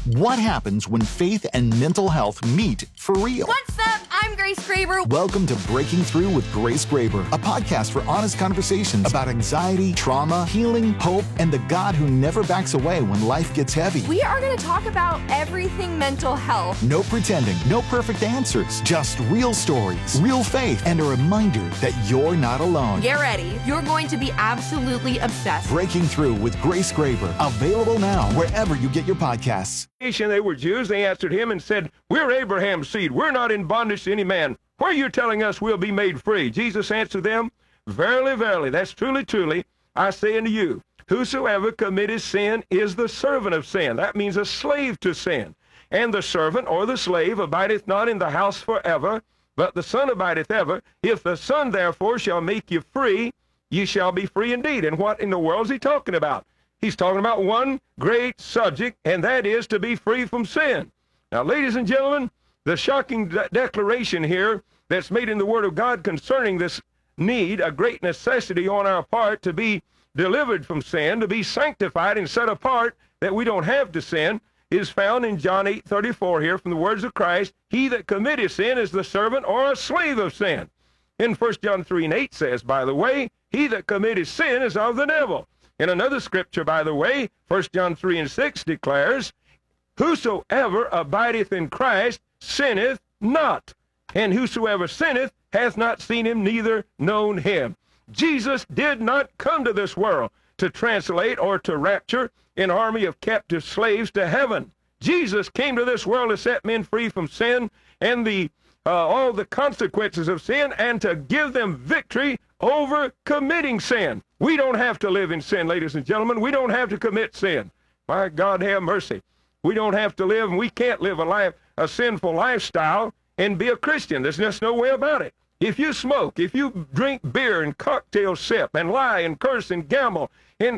What happens when faith and mental health meet for real? What's up? I'm Grace Graber. Welcome to Breaking Through with Grace Graber, a podcast for honest conversations about anxiety, trauma, healing, hope, and the God who never backs away when life gets heavy. We are going to talk about everything mental health. No pretending, no perfect answers, just real stories, real faith, and a reminder that you're not alone. Get ready. You're going to be absolutely obsessed. Breaking Through with Grace Graber, available now wherever you get your podcasts. They were Jews. They answered him and said, "We're Abraham's seed. We're not in bondage to any man. Where are you telling us we'll be made free?" Jesus answered them, "Verily, verily, that's truly, truly, I say unto you, whosoever committeth sin is the servant of sin." That means a slave to sin. "And the servant or the slave abideth not in the house forever, but the Son abideth ever. If the Son therefore shall make you free, ye shall be free indeed." And what in the world is he talking about? He's talking about one great subject, and that is to be free from sin. Now, ladies and gentlemen, the shocking declaration here that's made in the Word of God concerning this need, a great necessity on our part to be delivered from sin, to be sanctified and set apart, that we don't have to sin, is found in John 8:34 here from the words of Christ. "He that committeth sin is the servant or a slave of sin." In 1 John 3:8 says, by the way, "He that committeth sin is of the devil." In another scripture, by the way, 1 John 3:6 declares, "Whosoever abideth in Christ sinneth not, and whosoever sinneth hath not seen him, neither known him." Jesus did not come to this world to translate or to rapture an army of captive slaves to heaven. Jesus came to this world to set men free from sin and all the consequences of sin, and to give them victory over committing sin. We don't have to live in sin, ladies and gentlemen. We don't have to commit sin. My God, have mercy. We don't have to live, and we can't live a sinful lifestyle and be a Christian. There's just no way about it. If you smoke, if you drink beer and cocktail sip and lie and curse and gamble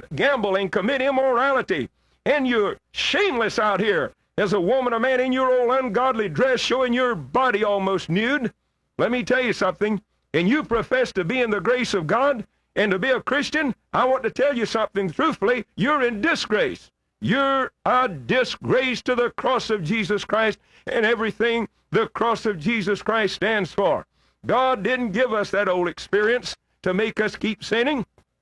and commit immorality, and you're shameless out here as a woman or man in your old ungodly dress showing your body almost nude, let me tell you something, and you profess to be in the grace of God and to be a Christian, I want to tell you something truthfully, you're in disgrace. You're a disgrace to the cross of Jesus Christ and everything the cross of Jesus Christ stands for. God didn't give us that old experience to make us keep sinning.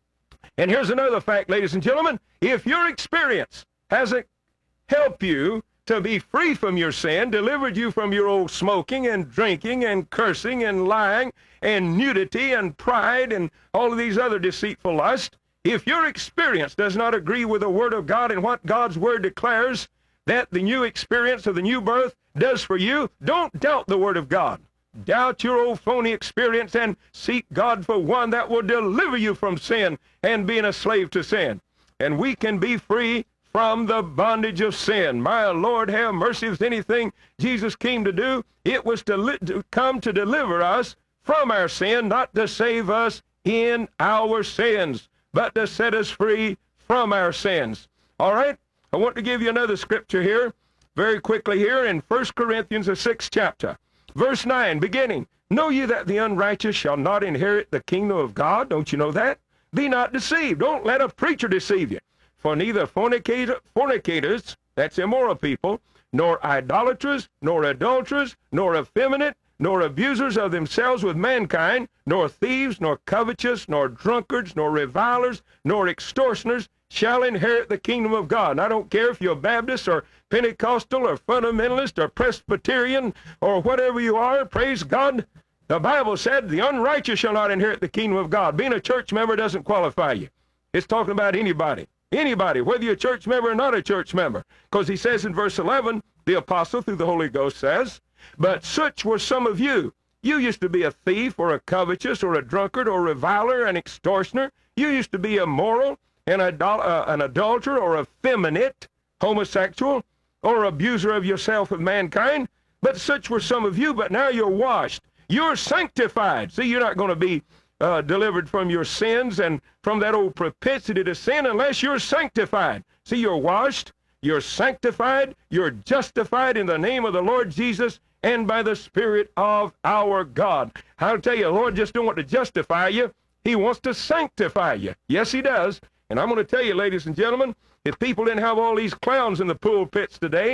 And here's another fact, ladies and gentlemen. If your experience hasn't helped you to be free from your sin, delivered you from your old smoking and drinking and cursing and lying and nudity and pride and all of these other deceitful lusts, if your experience does not agree with the Word of God and what God's Word declares that the new experience of the new birth does for you, don't doubt the Word of God. Doubt your old phony experience and seek God for one that will deliver you from sin and being a slave to sin. And we can be free from the bondage of sin. My Lord, have mercy. If anything Jesus came to do, it was to come to deliver us from our sin, not to save us in our sins, but to set us free from our sins. All right? I want to give you another scripture here, very quickly here in 1 Corinthians, the 6th chapter. Verse 9, beginning, "Know ye that the unrighteous shall not inherit the kingdom of God?" Don't you know that? "Be not deceived." Don't let a preacher deceive you. "For neither fornicators," that's immoral people, "nor idolaters, nor adulterers, nor effeminate, nor abusers of themselves with mankind, nor thieves, nor covetous, nor drunkards, nor revilers, nor extortioners shall inherit the kingdom of God." And I don't care if you're Baptist or Pentecostal or fundamentalist or Presbyterian or whatever you are, praise God. The Bible said the unrighteous shall not inherit the kingdom of God. Being a church member doesn't qualify you. It's talking about anybody. Anybody, whether you're a church member or not a church member. Because he says in verse 11, the apostle through the Holy Ghost says, "But such were some of you. You used to be a thief or a covetous or a drunkard or a reviler, an extortioner. You used to be immoral, an adulterer or effeminate, homosexual, or abuser of yourself with mankind. But such were some of you, but now you're washed. You're sanctified." See, you're not going to be delivered from your sins and from that old propensity to sin unless you're sanctified. See, you're washed, you're sanctified, you're justified in the name of the Lord Jesus and by the Spirit of our God. I'll tell you, the Lord just don't want to justify you. He wants to sanctify you. Yes, he does. And I'm going to tell you, ladies and gentlemen, if people didn't have all these clowns in the pulpits today,